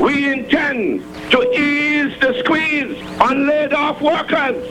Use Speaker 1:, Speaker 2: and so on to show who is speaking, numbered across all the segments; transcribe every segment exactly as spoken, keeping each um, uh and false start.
Speaker 1: we intend to ease the squeeze on laid-off workers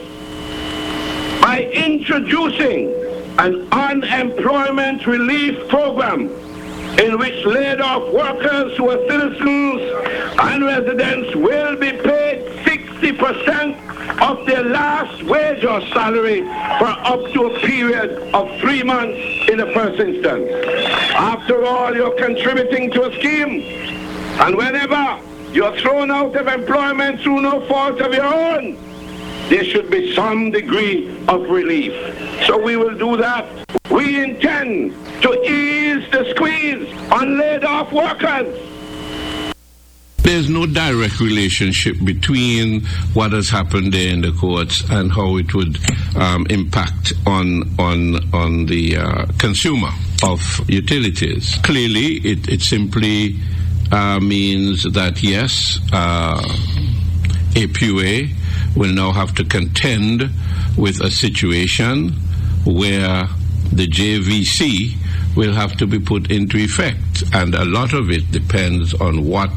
Speaker 1: by introducing an unemployment relief program in which laid-off workers who are citizens and residents will be paid sixty percent of their last wage or salary for up to a period of three months in the first instance. After all, you're contributing to a scheme, and whenever you're thrown out of employment through no fault of your own, there should be some degree of relief. So we will do that. We intend to ease the squeeze on laid-off workers.
Speaker 2: There's no direct relationship between what has happened there in the courts and how it would um, impact on on on the uh, consumer of utilities. Clearly, it, it simply uh, means that, yes, uh, A P U A will now have to contend with a situation where the J V C will have to be put into effect, and a lot of it depends on what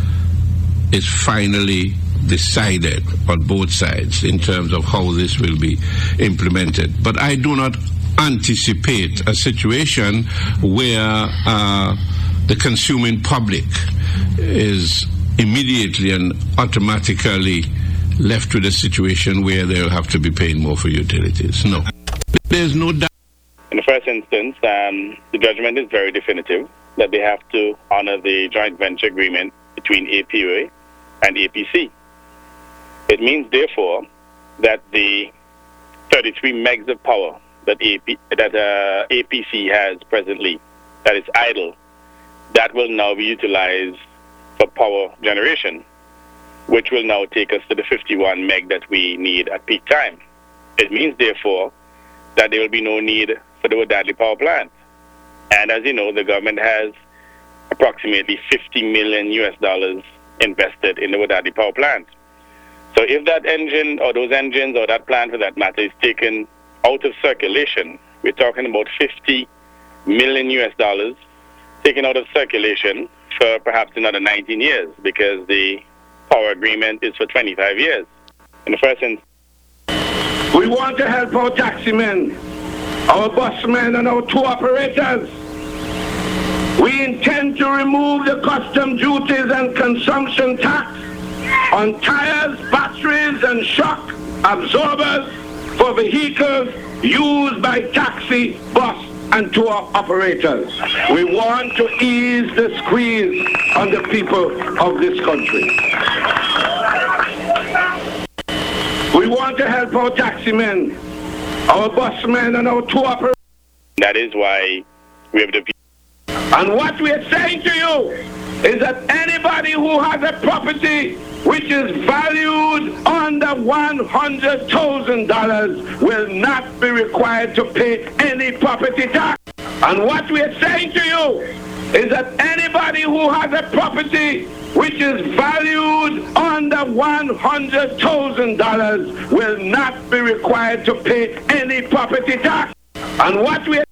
Speaker 2: is finally decided on both sides in terms of how this will be implemented. But I do not anticipate a situation where uh, the consuming public is immediately and automatically left with a situation where they'll have to be paying more for utilities. No. There's no doubt.
Speaker 3: In the first instance, um, the judgment is very definitive that they have to honor the joint venture agreement between A P U A and A P C. It means, therefore, that the thirty-three megs of power that, A P, that uh, A P C has presently, that is idle, that will now be utilized for power generation, which will now take us to the fifty-one meg that we need at peak time. It means, therefore, that there will be no need for the Wadadli power plant. And as you know, the government has approximately fifty million U S dollars invested in the Wadadli power plant. So if that engine or those engines or that plant for that matter is taken out of circulation, we're talking about fifty million U S dollars taken out of circulation for perhaps another nineteen years, because the power agreement is for twenty-five years. In the first instance,
Speaker 1: we want to help our taximen, our busmen, and our tour operators. We intend to remove the custom duties and consumption tax on tires, batteries, and shock absorbers for vehicles used by taxi, bus, and tour operators. We want to ease the squeeze on the people of this country. We want to help our taximen, our busmen, and our tour operators.
Speaker 3: That is why we have the...
Speaker 1: And what we are saying to you is that anybody who has a property which is valued under one hundred thousand dollars will not be required to pay any property tax. And what we are saying to you is that anybody who has a property which is valued under one hundred thousand dollars will not be required to pay any property tax. And what we are